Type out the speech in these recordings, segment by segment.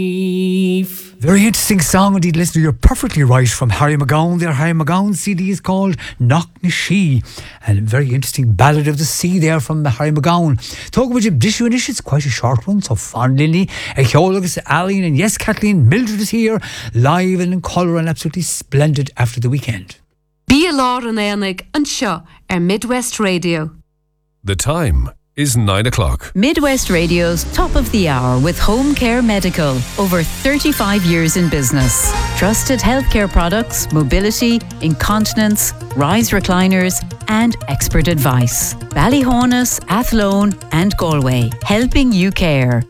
Very interesting song indeed, listener. You're perfectly right, from Harry McGowan. Their Harry McGowan CD is called Knock na She, and a very interesting ballad of the sea there from Harry McGowan. Talking about Dishu and it's quite a short one, so fond Lily, Echeolagus, Aline, and yes, Kathleen, Mildred is here, live and in colour and absolutely splendid after the weekend. Be a Lord and Anig and Shaw are Midwest Radio. The time is 9 o'clock. Midwest Radio's Top of the Hour with Home Care Medical. Over 35 years in business. Trusted healthcare products, mobility, incontinence, rise recliners and expert advice. Ballyhonus, Athlone and Galway. Helping you care.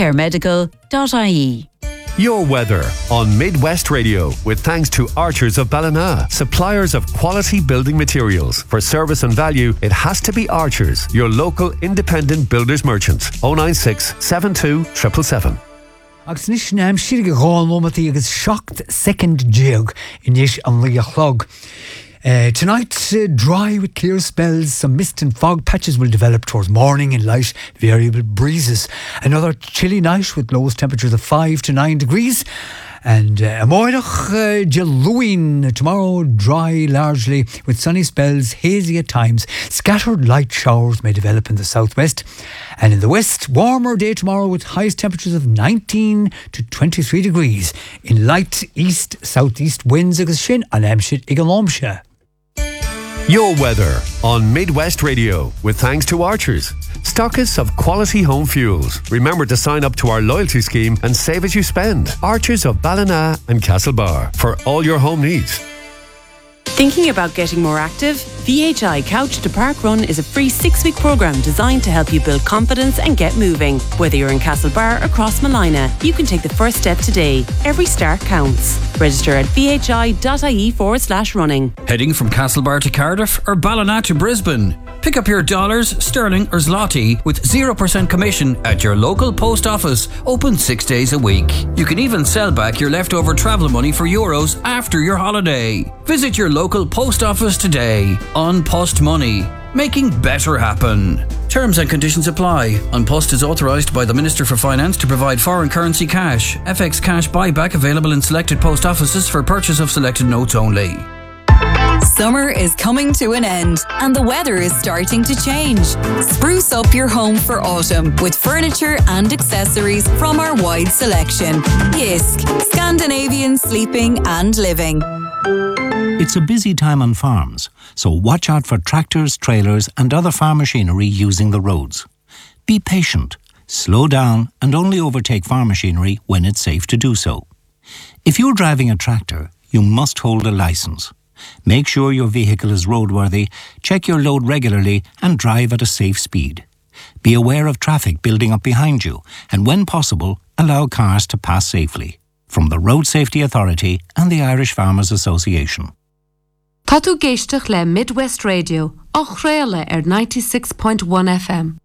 homecaremedical.ie. Your weather on Midwest Radio with thanks to Archers of Ballina, suppliers of quality building materials. For service and value, it has to be Archers, your local independent builders merchants. 096 72 777. Agus nis naim sirig gáil mómatí agus shocked second jig in ish an Liachlog. Tonight, dry with clear spells. Some mist and fog patches will develop towards morning and light variable breezes. Another chilly night with lowest temperatures of 5 to 9 degrees. And Amoidach Jeluin tomorrow, dry largely with sunny spells, hazy at times. Scattered light showers may develop in the southwest. And in the west, warmer day tomorrow with highest temperatures of 19 to 23 degrees. In light east-southeast winds agus sin an Amshit Igalomsha. Your weather on Midwest Radio with thanks to Archers, stockists of quality home fuels. Remember to sign up to our loyalty scheme and save as you spend. Archers of Ballina and Castlebar for all your home needs. Thinking about getting more active? VHI Couch to Park Run is a free 6-week programme designed to help you build confidence and get moving. Whether you're in Castlebar or Crossmalina, you can take the first step today. Every start counts. Register at vhi.ie/running. Heading from Castlebar to Cardiff or Ballina to Brisbane? Pick up your dollars, sterling or zloty with 0% commission at your local post office, open 6 days a week. You can even sell back your leftover travel money for euros after your holiday. Visit your local post office today. An Post Money, making better happen. Terms and conditions apply. An Post is authorised by the Minister for Finance to provide foreign currency cash. FX cash buyback available in selected post offices for purchase of selected notes only. Summer is coming to an end and the weather is starting to change. Spruce up your home for autumn with furniture and accessories from our wide selection. Jysk, Scandinavian sleeping and living. It's a busy time on farms, so watch out for tractors, trailers and other farm machinery using the roads. Be patient, slow down and only overtake farm machinery when it's safe to do so. If you're driving a tractor, you must hold a licence. Make sure your vehicle is roadworthy, check your load regularly and drive at a safe speed. Be aware of traffic building up behind you and when possible, allow cars to pass safely. From the Road Safety Authority and the Irish Farmers Association. Tá tú géisteach le Midwest Radio, á chréile 96.1 FM.